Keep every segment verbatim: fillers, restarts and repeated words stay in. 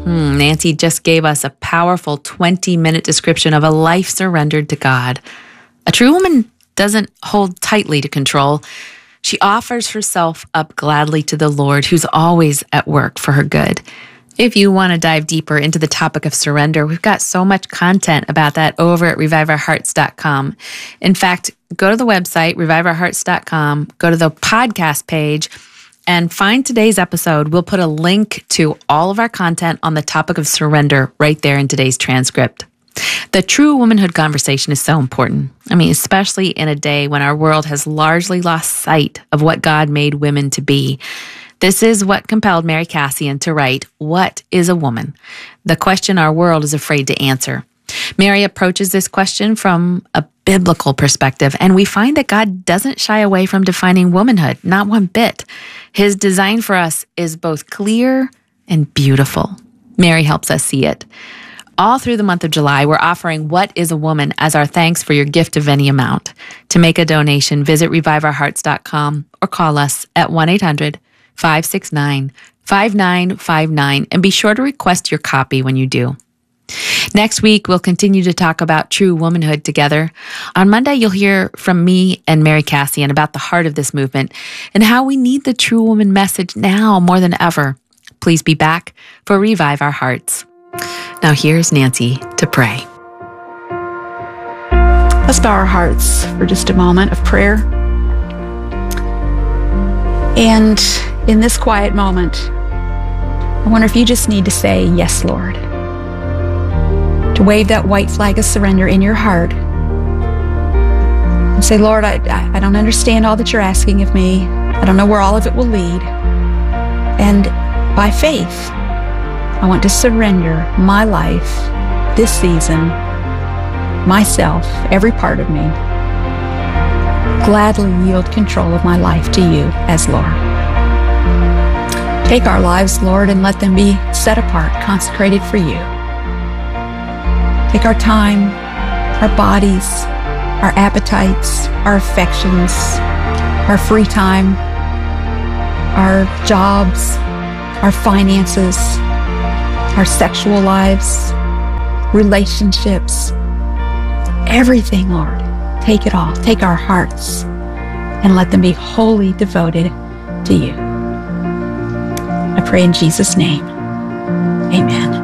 Hmm, Nancy just gave us a powerful twenty-minute description of a life surrendered to God. A true woman doesn't hold tightly to control. She offers herself up gladly to the Lord, who's always at work for her good. If you want to dive deeper into the topic of surrender, we've got so much content about that over at revive our hearts dot com. In fact, go to the website, revive our hearts dot com, go to the podcast page, and find today's episode. We'll put a link to all of our content on the topic of surrender right there in today's transcript. The true womanhood conversation is so important. I mean, especially in a day when our world has largely lost sight of what God made women to be. This is what compelled Mary Kassian to write, "What is a Woman?" The question our world is afraid to answer. Mary approaches this question from a biblical perspective, and we find that God doesn't shy away from defining womanhood, not one bit. His design for us is both clear and beautiful. Mary helps us see it. All through the month of July, we're offering What is a Woman as our thanks for your gift of any amount. To make a donation, visit revive our hearts dot com or call us at one eight hundred five six nine five nine five nine and be sure to request your copy when you do. Next week, we'll continue to talk about true womanhood together. On Monday, you'll hear from me and Mary Kassian about the heart of this movement and how we need the true woman message now more than ever. Please be back for Revive Our Hearts. Now here's Nancy to pray. Let's bow our hearts for just a moment of prayer. And in this quiet moment, I wonder if you just need to say, "Yes, Lord." To wave that white flag of surrender in your heart and say, "Lord, I, I don't understand all that you're asking of me. I don't know where all of it will lead. And by faith, I want to surrender my life, this season, myself, every part of me, gladly yield control of my life to you as Lord." Take our lives, Lord, and let them be set apart, consecrated for you. Take our time, our bodies, our appetites, our affections, our free time, our jobs, our finances, our sexual lives, relationships, everything, Lord. Take it all. Take our hearts and let them be wholly devoted to you. I pray in Jesus' name. Amen.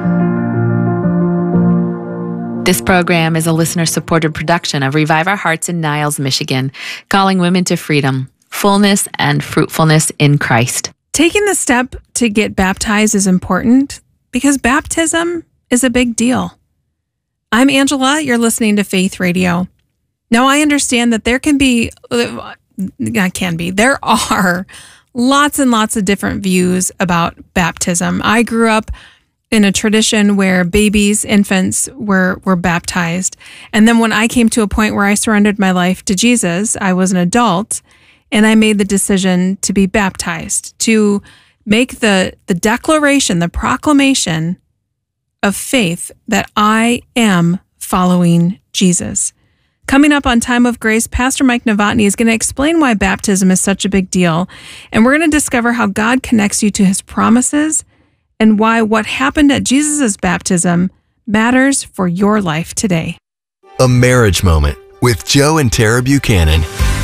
This program is a listener-supported production of Revive Our Hearts in Niles, Michigan, calling women to freedom, fullness, and fruitfulness in Christ. Taking the step to get baptized is important because baptism is a big deal. I'm Angela. You're listening to Faith Radio. Now, I understand that there can be, I can be, there are lots and lots of different views about baptism. I grew up in a tradition where babies, infants were, were baptized. And then when I came to a point where I surrendered my life to Jesus, I was an adult and I made the decision to be baptized, to make the, the declaration, the proclamation of faith that I am following Jesus. Coming up on Time of Grace, Pastor Mike Novotny is going to explain why baptism is such a big deal. And we're going to discover how God connects you to his promises and why what happened at Jesus' baptism matters for your life today. A Marriage Moment with Joe and Tara Buchanan.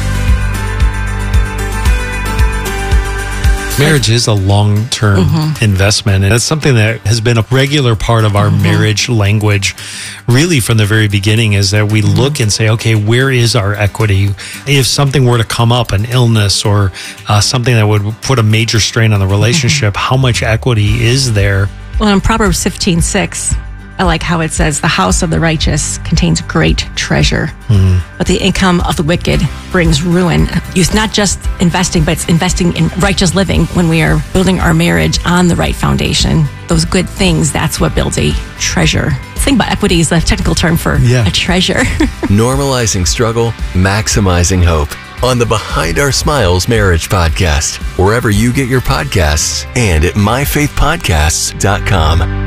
Marriage is a long-term mm-hmm. investment, and it's something that has been a regular part of our mm-hmm. marriage language really from the very beginning, is that we mm-hmm. look and say, okay, where is our equity? If something were to come up, an illness or uh, something that would put a major strain on the relationship, mm-hmm. how much equity is there? Well, in Proverbs fifteen six, I like how it says, the house of the righteous contains great treasure, mm-hmm. but the income of the wicked brings ruin. It's not just investing, but it's investing in righteous living when we are building our marriage on the right foundation. Those good things, that's what builds a treasure. The thing about equity is the technical term for yeah. a treasure. Normalizing struggle, maximizing hope. On the Behind Our Smiles Marriage Podcast, wherever you get your podcasts, and at my faith podcasts dot com.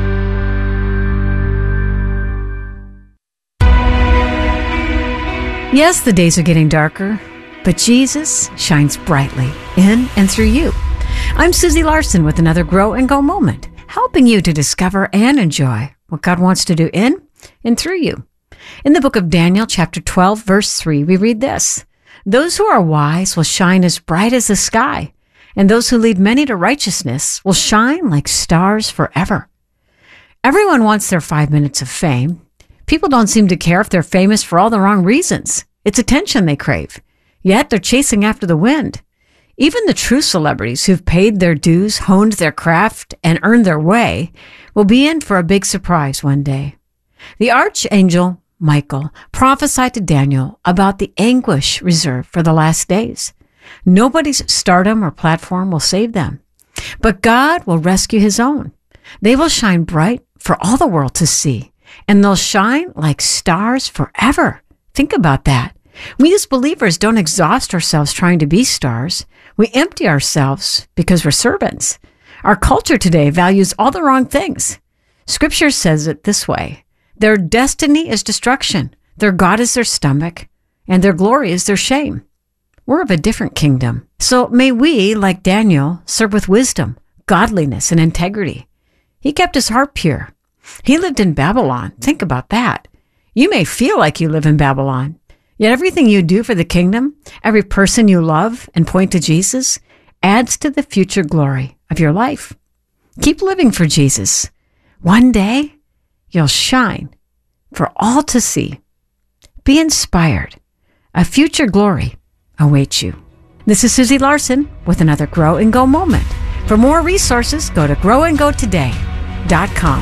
Yes, the days are getting darker, but Jesus shines brightly in and through you. I'm Susie Larson with another Grow and Go moment. helping you to discover and enjoy what God wants to do in and through you. In the book of Daniel, chapter twelve, verse three, we read this: "Those who are wise will shine as bright as the sky, and those who lead many to righteousness will shine like stars forever." Everyone wants their five minutes of fame. People don't seem to care if they're famous for all the wrong reasons. It's attention they crave. Yet they're chasing after the wind. Even the true celebrities who've paid their dues, honed their craft, and earned their way will be in for a big surprise one day. The archangel Michael prophesied to Daniel about the anguish reserved for the last days. Nobody's stardom or platform will save them, but God will rescue his own. They will shine bright for all the world to see, and they'll shine like stars forever. Think about that. We as believers don't exhaust ourselves trying to be stars. We empty ourselves because we're servants. Our culture today values all the wrong things. Scripture says it this way: their destiny is destruction, their God is their stomach, and their glory is their shame. We're of a different kingdom. So may we, like Daniel, serve with wisdom, godliness, and integrity. He kept his heart pure. He lived in Babylon. Think about that. You may feel like you live in Babylon, yet everything you do for the kingdom, every person you love and point to Jesus, adds to the future glory of your life. Keep living for Jesus. One day, you'll shine for all to see. Be inspired. A future glory awaits you. This is Susie Larson with another Grow and Go moment. For more resources, go to grow and go today dot com.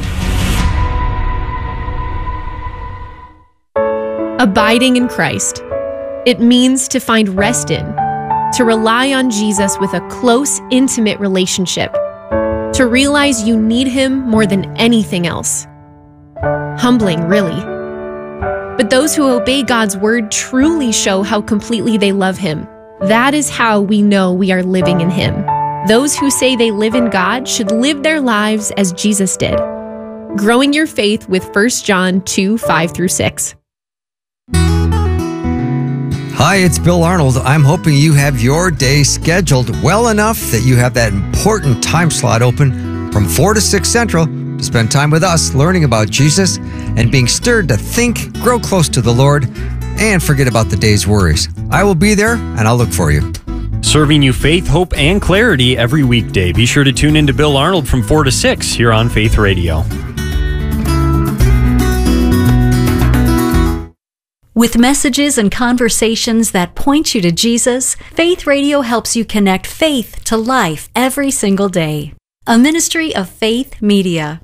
Abiding in Christ. It means to find rest in, to rely on Jesus with a close, intimate relationship, to realize you need him more than anything else. Humbling, really. But those who obey God's word truly show how completely they love him. That is how we know we are living in him. Those who say they live in God should live their lives as Jesus did. Growing your faith with First John two, five through six. Hi, it's Bill Arnold. I'm hoping you have your day scheduled well enough that you have that important time slot open from four to six Central to spend time with us learning about Jesus and being stirred to think, grow close to the Lord, and forget about the day's worries. I will be there, and I'll look for you. Serving you faith, hope, and clarity every weekday. Be sure to tune in to Bill Arnold from four to six here on Faith Radio. With messages and conversations that point you to Jesus, Faith Radio helps you connect faith to life every single day. A ministry of Faith Media.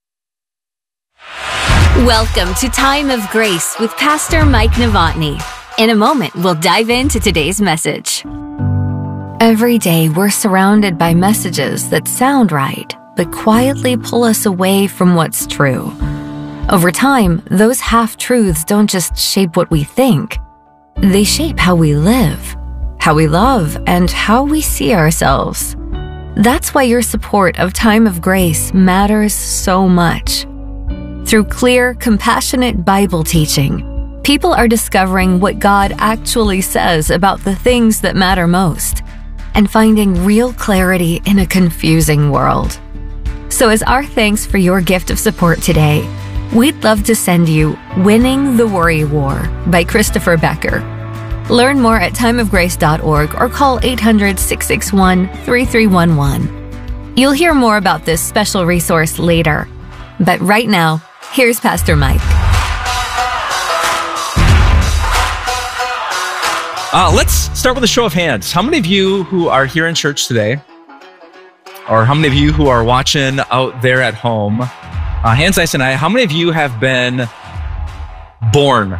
Welcome to Time of Grace with Pastor Mike Novotny. In a moment, we'll dive into today's message. Every day, we're surrounded by messages that sound right, but quietly pull us away from what's true. Over time, those half-truths don't just shape what we think. They shape how we live, how we love, and how we see ourselves. That's why your support of Time of Grace matters so much. Through clear, compassionate Bible teaching, people are discovering what God actually says about the things that matter most and finding real clarity in a confusing world. So as our thanks for your gift of support today, we'd love to send you Winning the Worry War by Christopher Becker. Learn more at time of grace dot org or call eight hundred, six six one, three three one one. You'll hear more about this special resource later. But right now, here's Pastor Mike. Uh, let's start with a show of hands. How many of you who are here in church today, or how many of you who are watching out there at home, uh, hands nice and high, how many of you have been born?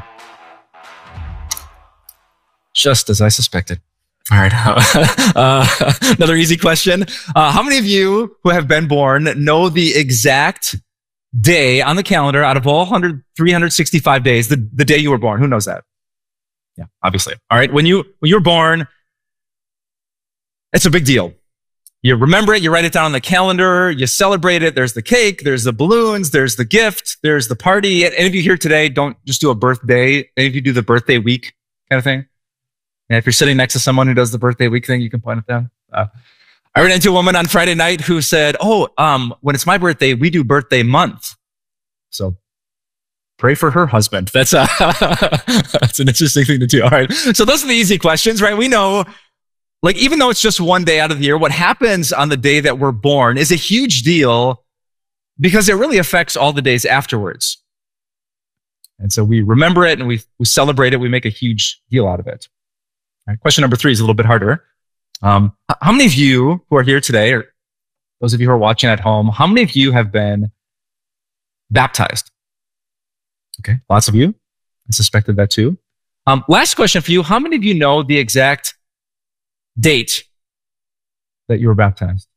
Just as I suspected. All right. uh, another easy question. Uh, how many of you who have been born know the exact day on the calendar out of all one hundred, three hundred sixty-five days, the, the day you were born? Who knows that? Yeah, obviously. All right. When you, when you were born, it's a big deal. You remember it. You write it down on the calendar. You celebrate it. There's the cake. There's the balloons. There's the gift. There's the party. Any of you here today, don't just do a birthday. Any of you do the birthday week kind of thing? And if you're sitting next to someone who does the birthday week thing, you can point at them. Uh, all I ran into a woman on Friday night who said, oh, um, when it's my birthday, we do birthday month. So pray for her husband. That's, uh, that's an interesting thing to do. All right. So those are the easy questions, right? We know, like, even though it's just one day out of the year, what happens on the day that we're born is a huge deal because it really affects all the days afterwards. And so we remember it and we, we celebrate it. We make a huge deal out of it. All right, question number three is a little bit harder. Um, how many of you who are here today, or those of you who are watching at home, how many of you have been baptized? Okay, lots of you. I suspected that too. Um, last question for you. How many of you know the exact date that you were baptized?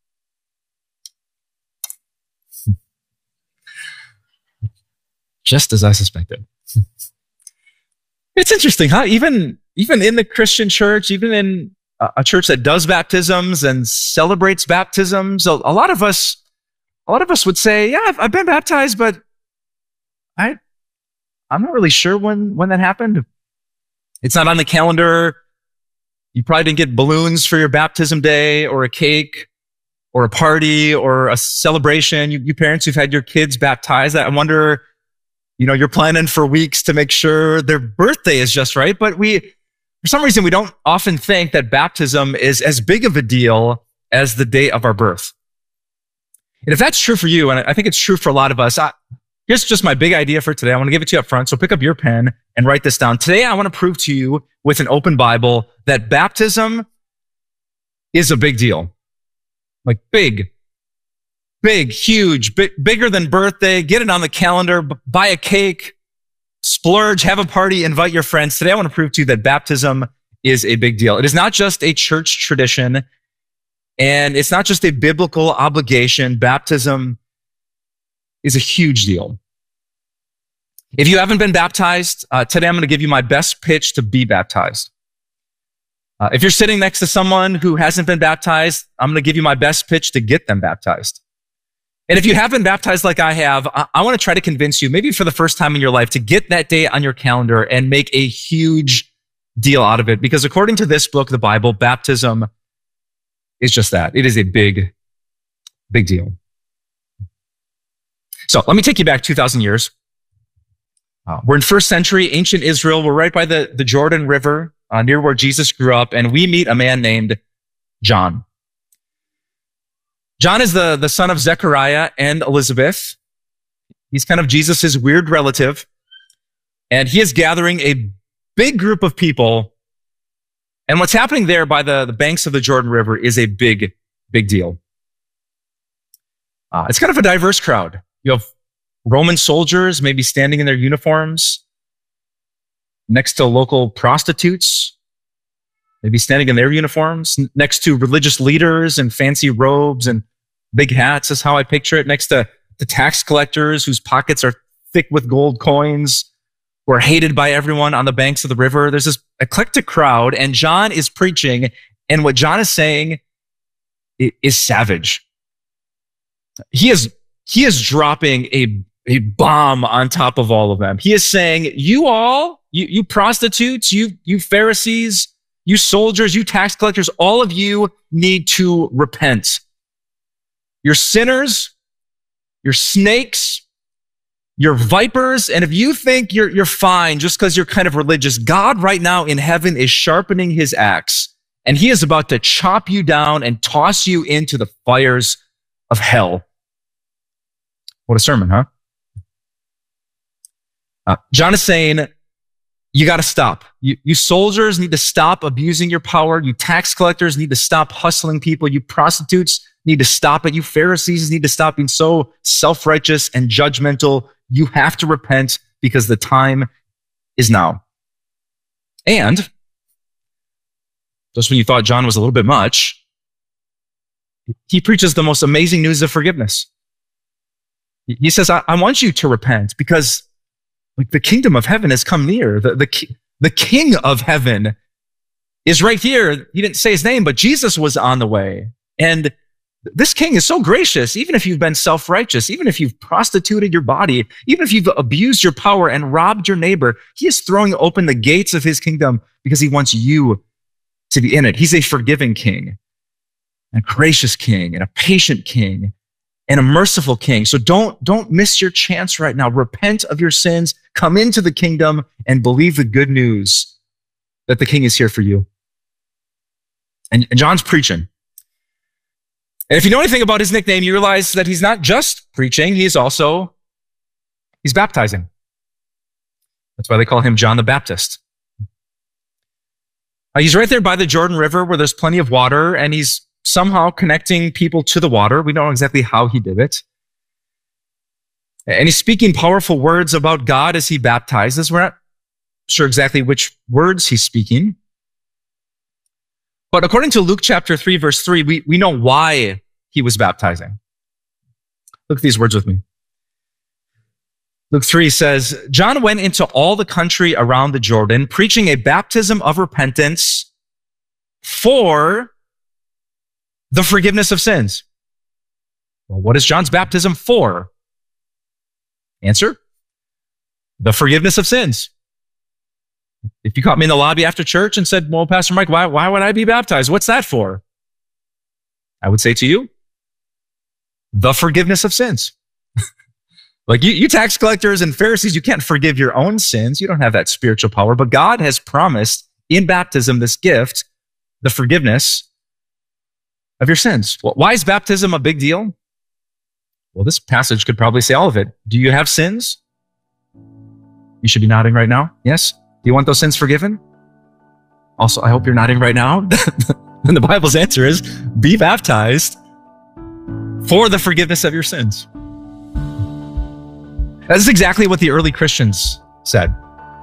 Just as I suspected. It's interesting, huh? Even, even in the Christian church, even in a church that does baptisms and celebrates baptisms, a, a lot of us, a lot of us would say, yeah, I've, I've been baptized, but I, I'm not really sure when, when that happened. It's not on the calendar. You probably didn't get balloons for your baptism day or a cake or a party or a celebration. You, you parents who've had your kids baptized, I wonder, you know, you're planning for weeks to make sure their birthday is just right. But we, for some reason, we don't often think that baptism is as big of a deal as the day of our birth. And if that's true for you, and I think it's true for a lot of us, I, here's just my big idea for today. I want to give it to you up front. So pick up your pen and write this down. Today, I want to prove to you with an open Bible that baptism is a big deal. Like big, big, huge, big, bigger than birthday. Get it on the calendar, b- buy a cake, splurge, have a party, invite your friends. Today, I want to prove to you that baptism is a big deal. It is not just a church tradition, and it's not just a biblical obligation. Baptism is a huge deal. If you haven't been baptized, uh, today I'm going to give you my best pitch to be baptized. Uh, if you're sitting next to someone who hasn't been baptized, I'm going to give you my best pitch to get them baptized. And if you have been baptized like I have, I, I want to try to convince you, maybe for the first time in your life, to get that day on your calendar and make a huge deal out of it. Because according to this book, the Bible, baptism is just that. It is a big, big deal. So let me take you back two thousand years. Uh, we're in first century ancient Israel. We're right by the, the Jordan River, uh, near where Jesus grew up, and we meet a man named John. John is the, the son of Zechariah and Elizabeth. He's kind of Jesus's weird relative, and he is gathering a big group of people. And what's happening there by the, the banks of the Jordan River is a big, big deal. Uh, it's kind of a diverse crowd. You have Roman soldiers maybe standing in their uniforms next to local prostitutes, maybe standing in their uniforms, next to religious leaders in fancy robes and big hats is how I picture it, next to the tax collectors whose pockets are thick with gold coins, who are hated by everyone on the banks of the river. There's this eclectic crowd, and John is preaching, and what John is saying is savage. He is, he is dropping a, a bomb on top of all of them. He is saying, you all, you, you prostitutes, you, you Pharisees, you soldiers, you tax collectors, all of you need to repent. You're sinners, you're snakes, you're vipers, and if you think you're, you're fine just because you're kind of religious, God right now in heaven is sharpening his axe, and he is about to chop you down and toss you into the fires of hell. What a sermon, huh? Uh, John is saying, you got to stop. You, you soldiers need to stop abusing your power. You tax collectors need to stop hustling people. You prostitutes need to stop it. You Pharisees need to stop being so self-righteous and judgmental. You have to repent because the time is now. And just when you thought John was a little bit much, he preaches the most amazing news of forgiveness. He says, I, I want you to repent because like the kingdom of heaven has come near. The, the, the king of heaven is right here. He didn't say his name, but Jesus was on the way. And this king is so gracious, even if you've been self-righteous, even if you've prostituted your body, even if you've abused your power and robbed your neighbor, he is throwing open the gates of his kingdom because he wants you to be in it. He's a forgiving king. and a gracious king and a patient king and a merciful king. So don't, don't miss your chance right now. Repent of your sins, come into the kingdom, and believe the good news that the king is here for you. And, and John's preaching. And if you know anything about his nickname, you realize that he's not just preaching, he's also, he's baptizing. That's why they call him John the Baptist. Uh, he's right there by the Jordan River where there's plenty of water, and he's somehow connecting people to the water. We don't know exactly how he did it. And he's speaking powerful words about God as he baptizes. We're not sure exactly which words he's speaking. But according to Luke chapter three, verse three, we, we know why he was baptizing. Look at these words with me. Luke three says, John went into all the country around the Jordan, preaching a baptism of repentance for the forgiveness of sins. Well, what is John's baptism for? Answer, the forgiveness of sins. If you caught me in the lobby after church and said, well, Pastor Mike, why, why would I be baptized? What's that for? I would say to you, the forgiveness of sins. Like you, you tax collectors and Pharisees, you can't forgive your own sins. You don't have that spiritual power, but God has promised in baptism this gift, the forgiveness of your sins. Well, why is baptism a big deal? Well, this passage could probably say all of it. Do you have sins? You should be nodding right now. Yes? Do you want those sins forgiven? Also, I hope you're nodding right now. And the Bible's answer is, be baptized for the forgiveness of your sins. That's exactly what the early Christians said.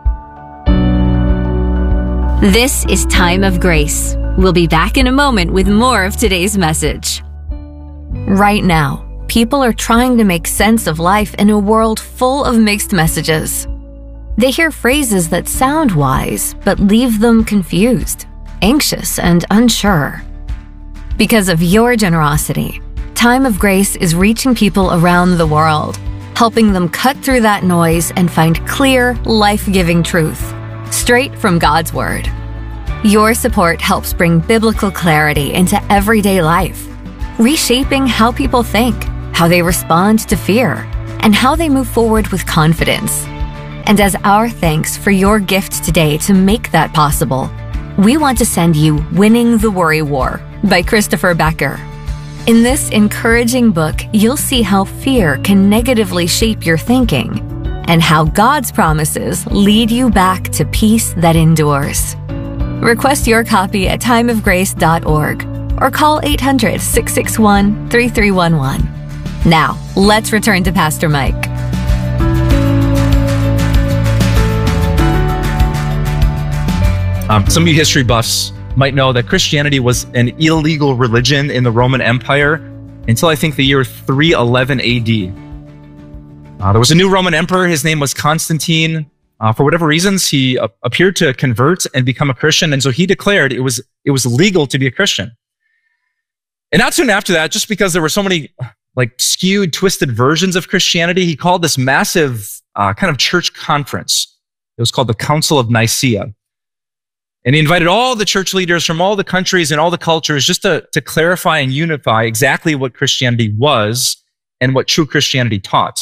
This is Time of Grace. We'll be back in a moment with more of today's message. Right now, people are trying to make sense of life in a world full of mixed messages. They hear phrases that sound wise, but leave them confused, anxious, and unsure. Because of your generosity, Time of Grace is reaching people around the world, helping them cut through that noise and find clear, life-giving truth, straight from God's Word. Your support helps bring biblical clarity into everyday life, reshaping how people think, how they respond to fear, and how they move forward with confidence. And as our thanks for your gift today to make that possible, we want to send you Winning the Worry War by Christopher Becker. In this encouraging book, you'll see how fear can negatively shape your thinking and how God's promises lead you back to peace that endures. Request your copy at time of grace dot org or call eight hundred, six six one, three three one one. Now, let's return to Pastor Mike. Um, some of you history buffs might know that Christianity was an illegal religion in the Roman Empire until I think the year three eleven A D. Uh, there was a new Roman emperor. His name was Constantine. Uh, for whatever reasons, he uh, appeared to convert and become a Christian, and so he declared it was it was legal to be a Christian. And not soon after that, just because there were so many like skewed, twisted versions of Christianity, he called this massive uh, kind of church conference. It was called the Council of Nicaea. And he invited all the church leaders from all the countries and all the cultures just to, to clarify and unify exactly what Christianity was and what true Christianity taught.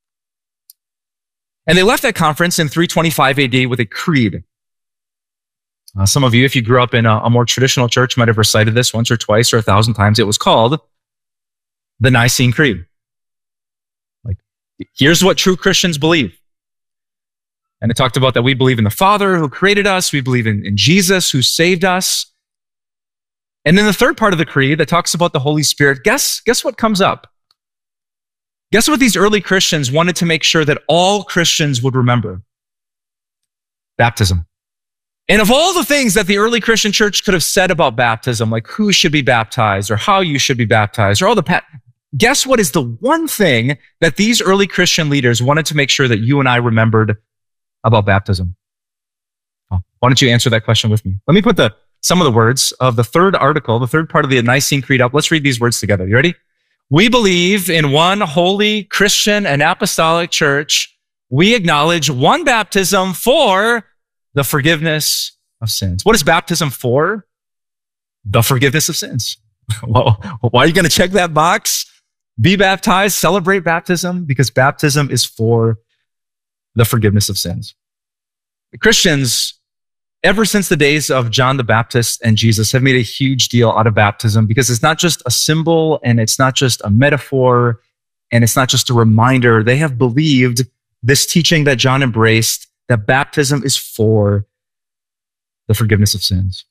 And they left that conference in three twenty-five A D with a creed. Uh, some of you, if you grew up in a, a more traditional church, might have recited this once or twice or a thousand times. It was called the Nicene Creed. Like, here's what true Christians believe. And it talked about that we believe in the Father who created us. We believe in, in Jesus who saved us. And then the third part of the creed that talks about the Holy Spirit, guess, guess what comes up? Guess what these early Christians wanted to make sure that all Christians would remember? Baptism. And of all the things that the early Christian church could have said about baptism, like who should be baptized or how you should be baptized or all the, pa- guess what is the one thing that these early Christian leaders wanted to make sure that you and I remembered about baptism? Oh, why don't you answer that question with me? Let me put the some of the words of the third article, the third part of the Nicene Creed up. Let's read these words together. You ready? We believe in one holy Christian and apostolic church. We acknowledge one baptism for the forgiveness of sins. What is baptism for? The forgiveness of sins. Well, why are you going to check that box? Be baptized, celebrate baptism, because baptism is for the forgiveness of sins. Christians, ever since the days of John the Baptist and Jesus, have made a huge deal out of baptism because it's not just a symbol and it's not just a metaphor and it's not just a reminder. They have believed this teaching that John embraced, that baptism is for the forgiveness of sins.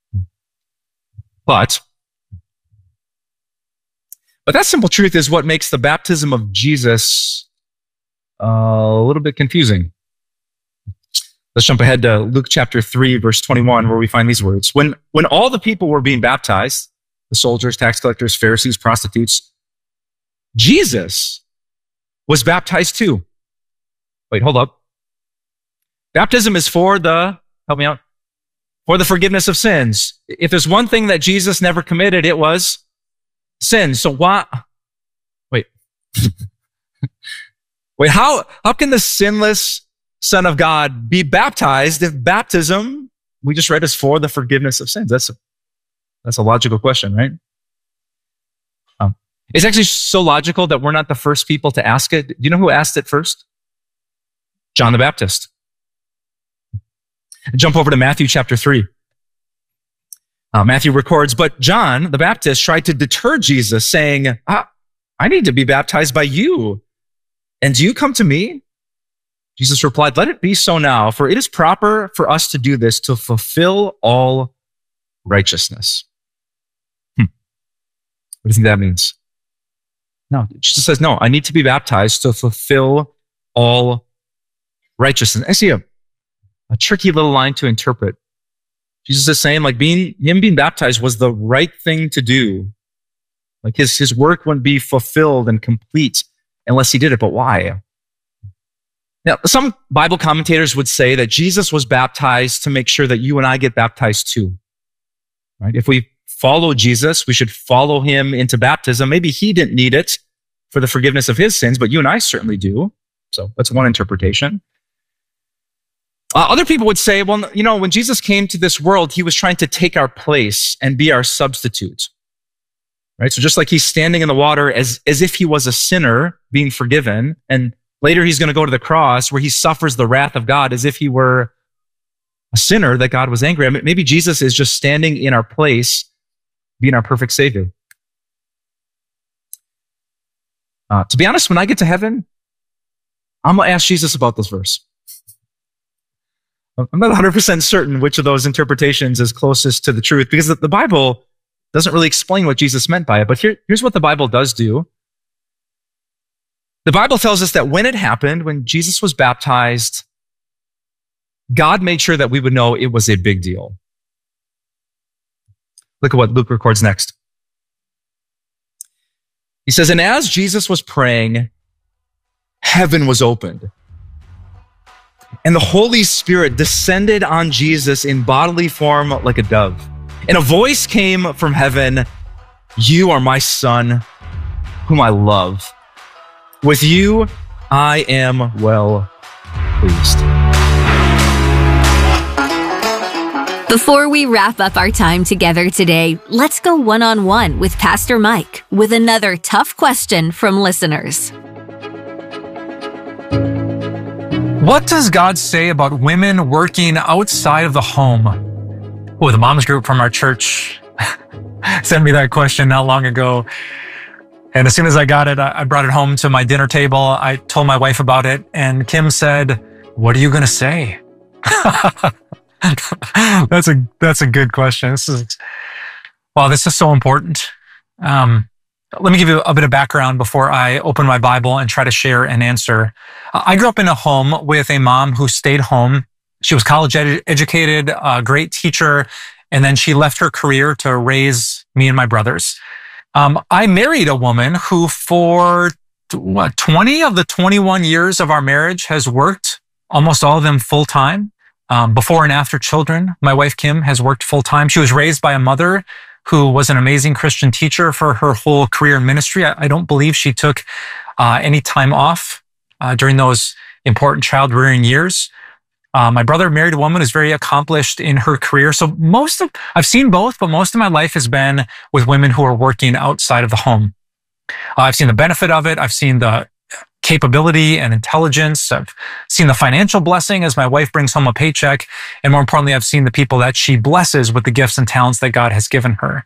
But, but that simple truth is what makes the baptism of Jesus uh, a little bit confusing. Let's jump ahead to Luke chapter three, verse twenty-one, where we find these words. When, when all the people were being baptized, the soldiers, tax collectors, Pharisees, prostitutes, Jesus was baptized too. Wait, hold up. Baptism is for the, help me out, for the forgiveness of sins. If there's one thing that Jesus never committed, it was sin. So why, wait. Wait, how, how can the sinless Son of God be baptized if baptism, we just read, is for the forgiveness of sins? That's a, that's a logical question, right? Um, it's actually so logical that we're not the first people to ask it. Do you know who asked it first? John the Baptist. Jump over to Matthew chapter three. Uh, Matthew records, but John the Baptist tried to deter Jesus, saying, ah, I need to be baptized by you, and do you come to me? Jesus replied, let it be so now, for it is proper for us to do this to fulfill all righteousness. Hmm. What do you think that means? No, Jesus says, no, I need to be baptized to fulfill all righteousness. I see a, a tricky little line to interpret. Jesus is saying, like, being him being baptized was the right thing to do. Like his, his work wouldn't be fulfilled and complete unless he did it. But why? Now, some Bible commentators would say that Jesus was baptized to make sure that you and I get baptized too. Right? If we follow Jesus, we should follow him into baptism. Maybe he didn't need it for the forgiveness of his sins, but you and I certainly do. So that's one interpretation. Uh, other people would say, well, you know, when Jesus came to this world, he was trying to take our place and be our substitute. Right? So just like he's standing in the water as, as if he was a sinner being forgiven, and later he's going to go to the cross where he suffers the wrath of God as if he were a sinner that God was angry at. Maybe Jesus is just standing in our place, being our perfect Savior. Uh, to be honest, when I get to heaven, I'm going to ask Jesus about this verse. I'm not one hundred percent certain which of those interpretations is closest to the truth, because the Bible doesn't really explain what Jesus meant by it. But here, here's what the Bible does do. The Bible tells us that when it happened, when Jesus was baptized, God made sure that we would know it was a big deal. Look at what Luke records next. He says, and as Jesus was praying, heaven was opened, and the Holy Spirit descended on Jesus in bodily form like a dove. And a voice came from heaven, you are my Son, whom I love. With you, I am well pleased. Before we wrap up our time together today, let's go one-on-one with Pastor Mike with another tough question from listeners. What does God say about women working outside of the home? Oh, the moms group from our church sent me that question not long ago. And as soon as I got it, I brought it home to my dinner table. I told my wife about it, and Kim said, what are you going to say? That's a, that's a good question. This is, wow, this is so important. Um, let me give you a bit of background before I open my Bible and try to share an answer. I grew up in a home with a mom who stayed home. She was college ed- educated, a great teacher, and then she left her career to raise me and my brothers. Um, I married a woman who for what, twenty of the twenty-one years of our marriage has worked, almost all of them full time. Um, before and after children, my wife Kim has worked full time. She was raised by a mother who was an amazing Christian teacher for her whole career in ministry. I, I don't believe she took uh, any time off uh, during those important child rearing years. Uh, my brother married a woman who's very accomplished in her career. So most of, I've seen both, but most of my life has been with women who are working outside of the home. Uh, I've seen the benefit of it. I've seen the capability and intelligence. I've seen the financial blessing as my wife brings home a paycheck. And more importantly, I've seen the people that she blesses with the gifts and talents that God has given her.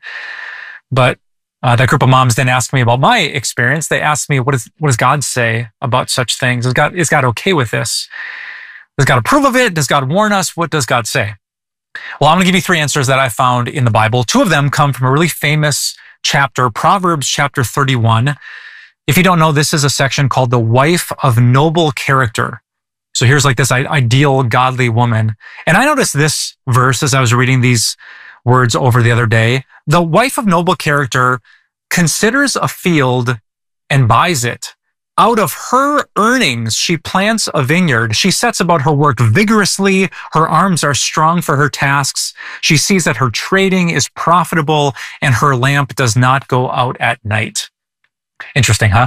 But uh, that group of moms didn't ask me about my experience. They asked me, what, is, what does God say about such things? Is God, is God okay with this? Does God approve of it? Does God warn us? What does God say? Well, I'm going to give you three answers that I found in the Bible. Two of them come from a really famous chapter, Proverbs chapter thirty-one. If you don't know, this is a section called the wife of noble character. So here's like this ideal godly woman. And I noticed this verse as I was reading these words over the other day. The wife of noble character considers a field and buys it. Out of her earnings, she plants a vineyard. She sets about her work vigorously. Her arms are strong for her tasks. She sees that her trading is profitable and her lamp does not go out at night. Interesting, huh?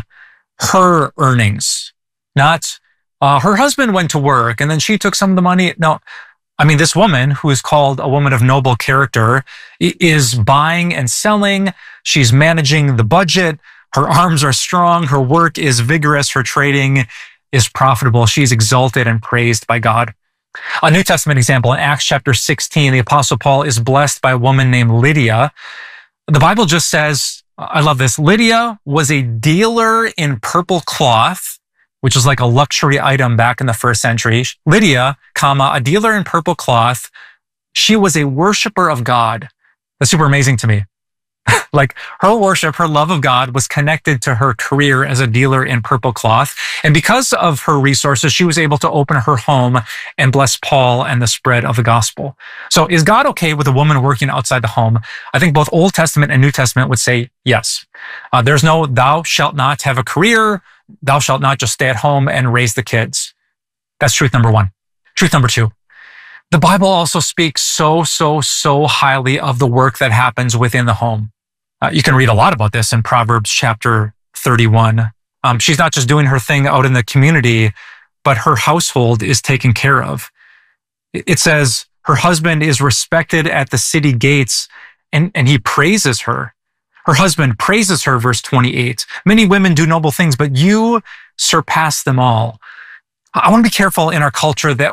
Her earnings, not uh, her husband went to work and then she took some of the money. No, I mean, this woman who is called a woman of noble character is buying and selling. She's managing the budget. Her arms are strong. Her work is vigorous. Her trading is profitable. She's exalted and praised by God. A New Testament example in Acts chapter sixteen, the Apostle Paul is blessed by a woman named Lydia. The Bible just says, I love this. Lydia was a dealer in purple cloth, which is like a luxury item back in the first century. Lydia, comma, a dealer in purple cloth. She was a worshiper of God. That's super amazing to me. Like her worship, her love of God was connected to her career as a dealer in purple cloth. And because of her resources, she was able to open her home and bless Paul and the spread of the gospel. So is God okay with a woman working outside the home? I think both Old Testament and New Testament would say yes. Uh, there's no thou shalt not have a career. Thou shalt not just stay at home and raise the kids. That's truth number one. Truth number two. The Bible also speaks so, so, so highly of the work that happens within the home. Uh, you can read a lot about this in Proverbs chapter thirty-one. Um, she's not just doing her thing out in the community, but her household is taken care of. It says her husband is respected at the city gates and, and he praises her. Her husband praises her, verse twenty-eight. Many women do noble things, but you surpass them all. I want to be careful in our culture that